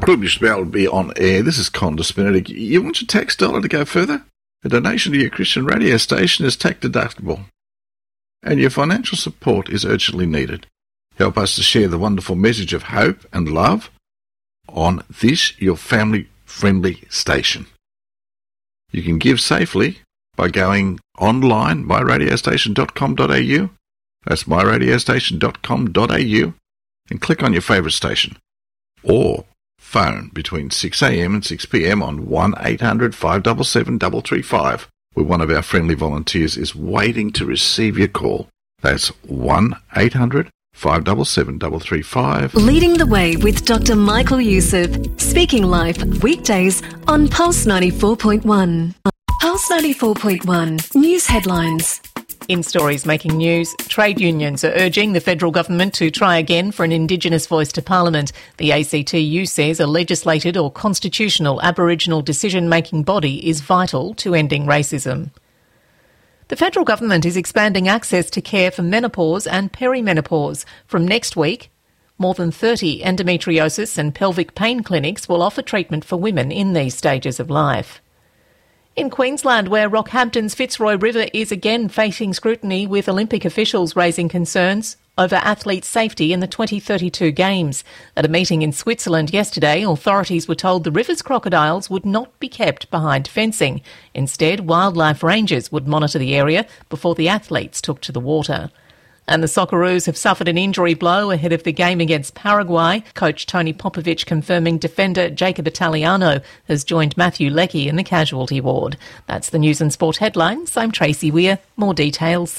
Incredibly proud to be on air. This is Conda Spinatic. You want your tax dollar to go further? A donation to your Christian radio station is tax deductible, and your financial support is urgently needed. Help us to share the wonderful message of hope and love on this, your family-friendly station. You can give safely by going online, myradiostation.com.au. That's myradiostation.com.au, and click on your favourite station. Or phone between 6 a.m. and 6 p.m. on 1-800-577-335, where one of our friendly volunteers is waiting to receive your call. That's 1-800-577-335. Leading the way with Dr. Michael Youssef, speaking live weekdays on Pulse 94.1. Pulse 94.1 News Headlines. In stories making news, trade unions are urging the federal government to try again for an Indigenous voice to Parliament. The ACTU says a legislated or constitutional Aboriginal decision-making body is vital to ending racism. The federal government is expanding access to care for menopause and perimenopause. From next week, more than 30 endometriosis and pelvic pain clinics will offer treatment for women in these stages of life. In Queensland, where Rockhampton's Fitzroy River is again facing scrutiny, with Olympic officials raising concerns over athlete safety in the 2032 Games. At a meeting in Switzerland yesterday, authorities were told the river's crocodiles would not be kept behind fencing. Instead, wildlife rangers would monitor the area before the athletes took to the water. And the Socceroos have suffered an injury blow ahead of the game against Paraguay. Coach Tony Popovic confirming defender Jacob Italiano has joined Matthew Leckie in the casualty ward. That's the news and sport headlines. I'm Tracy Weir. More details